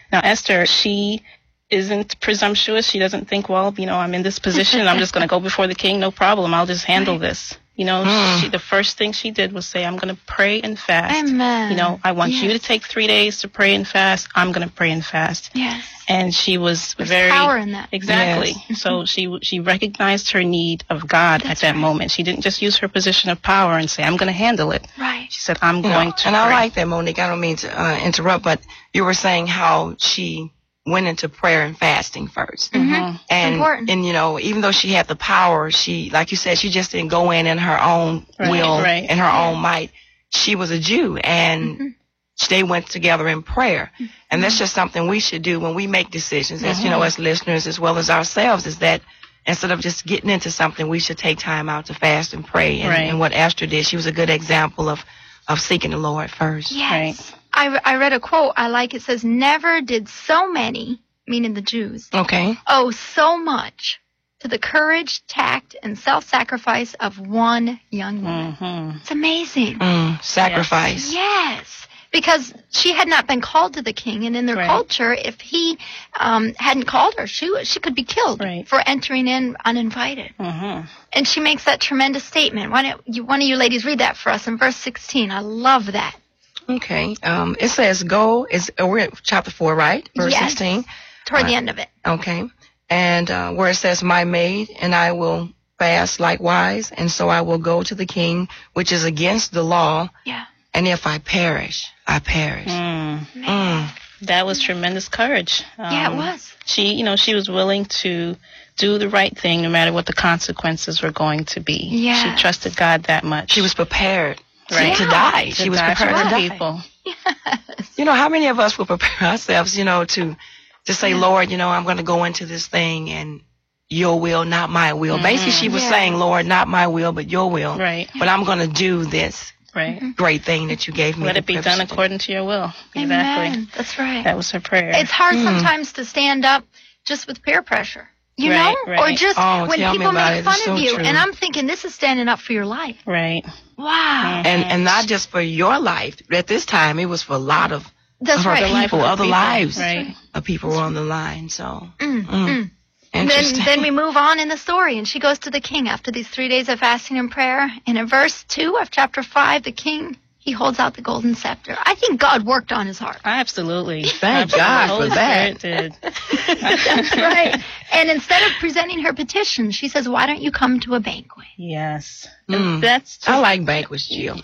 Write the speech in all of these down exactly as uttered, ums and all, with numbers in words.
Now, Esther, she isn't presumptuous. She doesn't think, well, you know, I'm in this position. I'm just going to go before the king. No problem. I'll just handle right. this. You know, mm. she, the first thing she did was say, I'm going to pray and fast. Amen. You know, I want yes. you to take three days to pray and fast. I'm going to pray and fast. Yes. And she was There's very... power in that. Exactly. Yes. So she she recognized her need of God That's at that right. moment. She didn't just use her position of power and say, I'm going to handle it. Right. She said, I'm you going know, to And pray. I like that, Monique. I don't mean to uh, interrupt, but you were saying how she went into prayer and fasting first. Mm-hmm. And, important. and, you know, even though she had the power, she, like you said, she just didn't go in in her own Right, will right. and her Yeah. own might. She was a Jew, and Mm-hmm. they went together in prayer. Mm-hmm. And that's just something we should do when we make decisions, as, Mm-hmm. you know, as listeners as well as ourselves, is that instead of just getting into something, we should take time out to fast and pray. And, Right. and what Esther did, she was a good example of, of seeking the Lord first. Yes. Right. I, I read a quote I like. It says, never did so many, meaning the Jews, Okay. owe so much to the courage, tact, and self-sacrifice of one young woman. Mm-hmm. It's amazing. Mm, sacrifice. Yes. Because she had not been called to the king, and in their Right. culture, if he um, hadn't called her, she she could be killed Right. for entering in uninvited. Mm-hmm. And she makes that tremendous statement. Why don't you, one of you ladies read that for us in verse sixteen? I love that. Okay. Um, it says, go, is, uh, we're at chapter four, right? Verse Yes. sixteen. Toward Right. the end of it. Okay. And uh, where it says, my maid, and I will fast likewise, and so I will go to the king, which is against the law, Yeah. and if I perish, I perish. Mm. Mm. That was tremendous courage. Um, Yeah, it was. She, you know, she was willing to do the right thing no matter what the consequences were going to be. Yes. She trusted God that much. She was prepared to- Right. to, Yeah. die. To She was die for prepared to her die. people. Yes. You know, how many of us will prepare ourselves, you know, to to say, Yeah. Lord, you know, I'm going to go into this thing and your will, not my will. Mhm. Basically, she was Yeah. saying, Lord, not my will, but your will. Right. But I'm going to do this Right. great thing that you gave me. Let the it be privilege done to do. according to your will. Exactly. Amen. That's right. That was her prayer. It's hard Mm. sometimes to stand up just with peer pressure. You Right, know? right. Or just Oh, when tell me people about make it. fun It's of so you. true. And I'm thinking, this is standing up for your life. right. Wow. And and not just for your life. At this time, it was for a lot of That's of right. other people, of other people. lives Right. of people were on the line. So, Mm, mm. mm. And then, Interesting. then we move on in the story, and she goes to the king after these three days of fasting and prayer. And in verse two of chapter five, the king, he holds out the golden scepter. I think God worked on his heart. Absolutely. Thank Absolutely. God The Holy for that. Spirit did. That's right. And instead of presenting her petition, she says, why don't you come to a banquet? Yes. Mm. And that's just, I like banquets, Jill.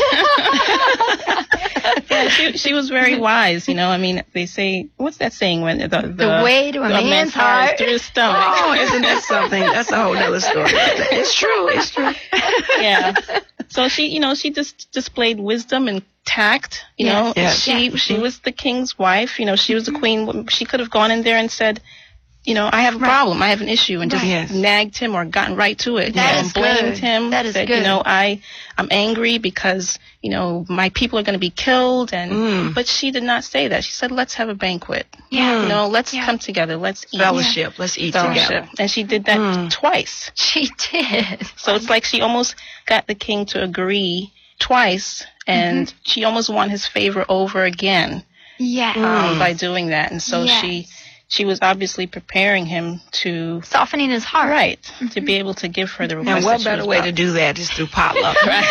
yeah, she, she was very wise, you know. I mean, they say, what's that saying when the, the, The way to a the man's heart. is through his stomach. Oh, isn't that something? That's a whole other story. It's true. It's true. Yeah. So she, you know, she just displayed wisdom and tact, you know. Yes. She Yes. she was the king's wife, you know. She was the queen. She could have gone in there and said, you know, I have a Right. problem, I have an issue, and just Right. Yes. nagged him or gotten right to it. That you know, is blamed good. him. That is said, good. You know, I I'm angry because you know my people are going to be killed, and Mm. but she did not say that. She said, let's have a banquet. Yeah. You know, let's Yeah. come together. Let's eat. Fellowship. Let's eat Fellowship. together. And she did that Mm. twice. She did. So it's like she almost got the king to agree twice, and Mm-hmm. she almost won his favor over again Yeah. um, Mm. by doing that. And so Yes. she she was obviously preparing him to Softening his heart. right to Mm-hmm. be able to give her the request. And what that she better was way about. to do that is through potluck. Right.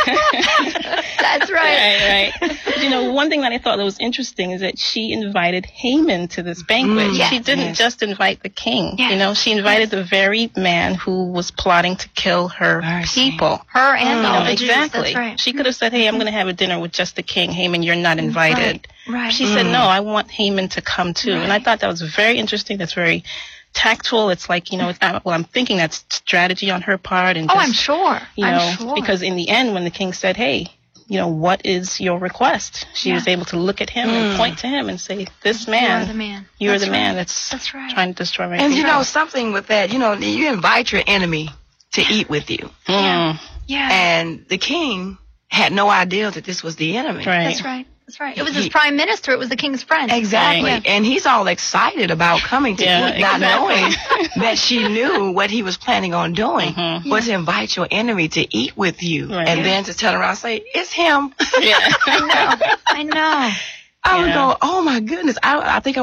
That's right. right, right. But, you know, one thing that I thought that was interesting is that she invited Haman to this banquet. Mm, Yes. She didn't yes. just invite the king. Yes. You know, she invited the very man who was plotting to kill her Mercy. people. Her and Mm. all You know, the Jews. exactly. That's right. She could have said, hey, I'm going to have a dinner with just the king. Haman, you're not invited. Right. She said, Mm. no, I want Haman to come too. And I Right. thought that was very interesting. That's very tactful. It's like, you know, it's, I, well, I'm thinking that's strategy on her part. And Oh, just, I'm sure. You know, I'm sure. because in the end, when the king said, hey, you know, what is your request? She Yeah. was able to look at him Mm. and point to him and say, this You man, are the man. you are That's the man right. that's, That's right. trying to destroy my And you people." know something with that, you know, you invite your enemy to eat with you. Mm, Yeah. And the king had no idea that this was the enemy. right. That's right. That's right. It was his He- prime minister. It was the king's friend. Exactly. Right. And he's all excited about coming to Yeah, eat, not exactly. knowing that she knew what he was planning on doing Mhm. was to invite your enemy to eat with you. Right. And then to turn around and say, it's him. Yeah. I know. I know. I would Yeah. go, oh my goodness. I, I think I